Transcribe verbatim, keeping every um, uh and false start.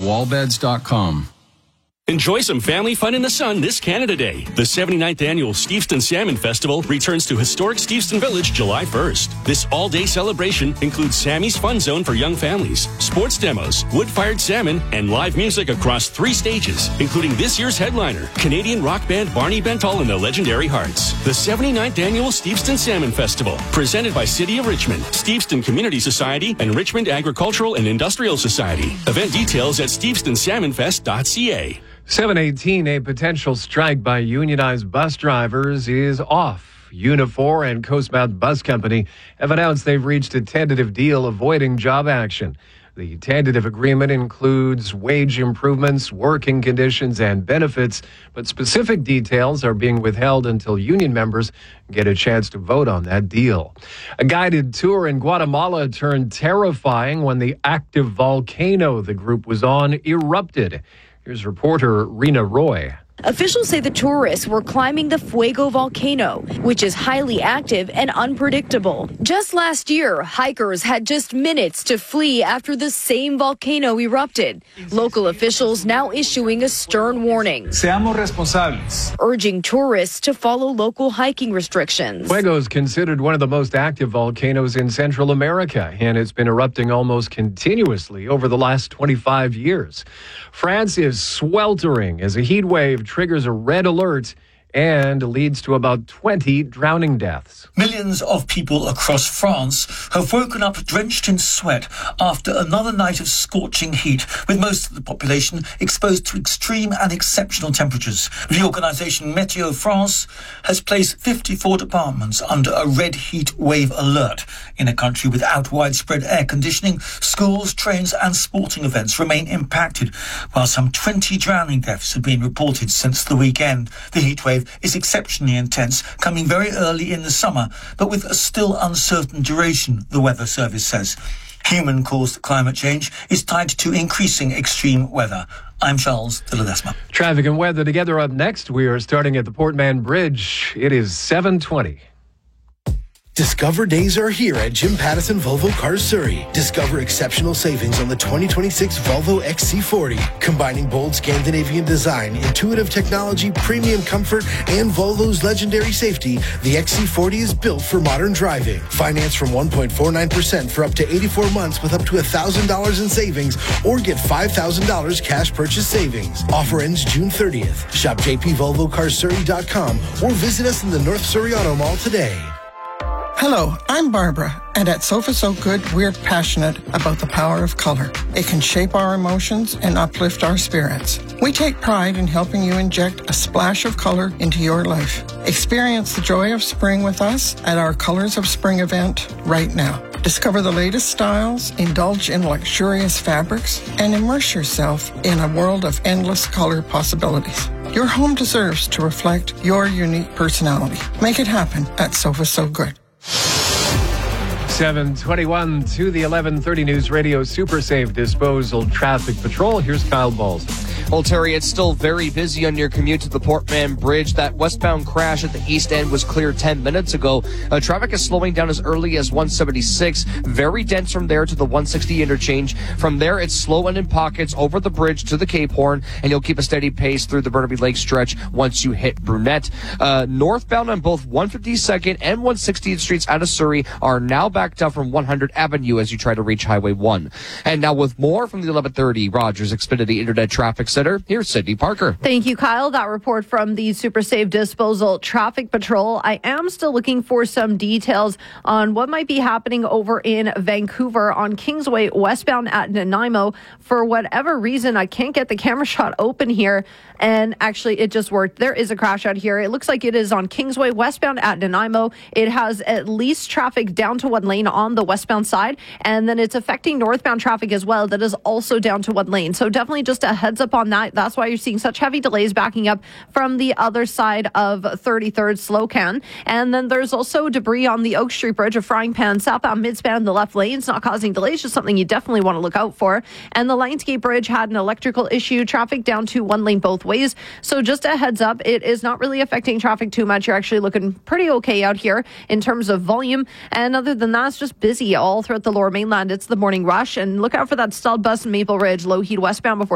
wallbeds dot com. Enjoy some family fun in the sun this Canada Day. The seventy-ninth Annual Steveston Salmon Festival returns to historic Steveston Village July first. This all-day celebration includes Sammy's Fun Zone for young families, sports demos, wood-fired salmon, and live music across three stages, including this year's headliner, Canadian rock band Barney Bentall and the Legendary Hearts. The seventy-ninth Annual Steveston Salmon Festival, presented by City of Richmond, Steveston Community Society, and Richmond Agricultural and Industrial Society. Event details at steveston salmon fest dot c a. seven eighteen, a potential strike by unionized bus drivers is off. Unifor and Coastmount Bus Company have announced they've reached a tentative deal avoiding job action. The tentative agreement includes wage improvements, working conditions, and benefits, but specific details are being withheld until union members get a chance to vote on that deal. A guided tour in Guatemala turned terrifying when the active volcano the group was on erupted. Here's reporter Rena Roy. Officials say the tourists were climbing the Fuego volcano, which is highly active and unpredictable. Just last year, hikers had just minutes to flee after the same volcano erupted. Local officials now issuing a stern warning, Seamos responsables, urging tourists to follow local hiking restrictions. Fuego is considered one of the most active volcanoes in Central America, and it's been erupting almost continuously over the last twenty-five years. France is sweltering as a heat wave triggers a red alert and leads to about twenty drowning deaths. Millions of people across France have woken up drenched in sweat after another night of scorching heat, with most of the population exposed to extreme and exceptional temperatures. The organisation Météo France has placed fifty-four departments under a red heat wave alert. In a country without widespread air conditioning, schools, trains and sporting events remain impacted, while some twenty drowning deaths have been reported since the weekend. The heat wave is exceptionally intense, coming very early in the summer, but with a still uncertain duration, the Weather Service says. Human-caused climate change is tied to increasing extreme weather. I'm Charles de Ledesma. Traffic and weather together up next. We are starting at the Portman Bridge. It is seven twenty. Discover days are here at Jim Pattison Volvo Cars Surrey. Discover exceptional savings on the twenty twenty-six Volvo X C forty, combining bold Scandinavian design, intuitive technology, premium comfort, and Volvo's legendary safety. The X C forty is built for modern driving. Finance from one point four nine percent for up to eighty-four months with up to one thousand dollars in savings, or get five thousand dollars cash purchase savings. Offer ends June thirtieth. Shop j p volvo cars surrey dot com or visit us in the North Surrey Auto Mall today. Hello, I'm Barbara, and at Sofa So Good, we're passionate about the power of color. It can shape our emotions and uplift our spirits. We take pride in helping you inject a splash of color into your life. Experience the joy of spring with us at our Colors of Spring event right now. Discover the latest styles, indulge in luxurious fabrics, and immerse yourself in a world of endless color possibilities. Your home deserves to reflect your unique personality. Make it happen at Sofa So Good. seven twenty-one to the eleven thirty News Radio Super Safe Disposal Traffic Patrol. Here's Kyle Balls. Well, Terry, it's still very busy on your commute to the Portman Bridge. That westbound crash at the east end was cleared ten minutes ago. Uh, traffic is slowing down as early as one seventy-six. Very dense from there to the one sixty interchange. From there, it's slow and in pockets over the bridge to the Cape Horn, and you'll keep a steady pace through the Burnaby Lake stretch once you hit Brunette. Uh, northbound on both one fifty-second and one sixtieth Streets out of Surrey are now backed up from one hundred Avenue as you try to reach Highway one. And now with more from the eleven thirty Rogers Xfinity Internet Traffic Center, here's Sydney Parker. Thank you, Kyle. That report from the Super Safe Disposal Traffic Patrol. I am still looking for some details on what might be happening over in Vancouver on Kingsway westbound at Nanaimo. For whatever reason, I can't get the camera shot open here, and actually it just worked. There is a crash out here. It looks like it is on Kingsway westbound at Nanaimo. It has at least traffic down to one lane on the westbound side, and then it's affecting northbound traffic as well. That is also down to one lane. So definitely just a heads up on that. That's why you're seeing such heavy delays backing up from the other side of thirty-third Slocan. And then there's also debris on the Oak Street Bridge, a frying pan southbound midspan in the left lane. It's not causing delays, just something you definitely want to look out for. And the Lionsgate Bridge had an electrical issue, traffic down to one lane both ways. So just a heads up, it is not really affecting traffic too much. You're actually looking pretty okay out here in terms of volume. And other than that, it's just busy all throughout the lower mainland. It's the morning rush. And look out for that stalled bus in Maple Ridge, low heat westbound before